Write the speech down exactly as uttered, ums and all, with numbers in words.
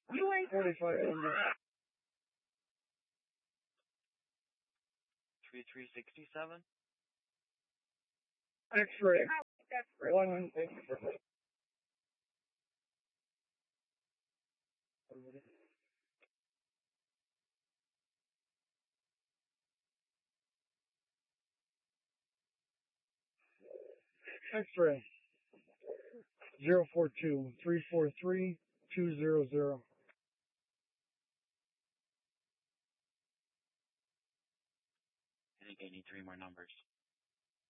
forty-five hundred. three three sixty-seven. X-ray. One X-ray. X-ray. Zero four two three four three two zero zero. I think I need three more numbers.